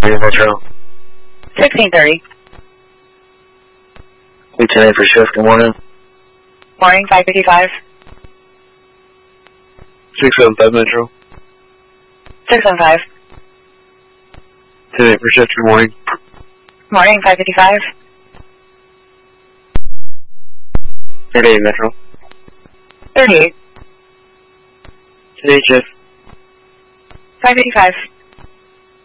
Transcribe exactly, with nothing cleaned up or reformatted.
Metro. sixteen thirty. Lieutenant for shift, good morning. Morning, five fifty-five. six seven five Metro. six seven five. Lieutenant for shift, good morning. Morning, five fifty-five. thirty-eight Metro. thirty-eight. Today shift. five fifty-five.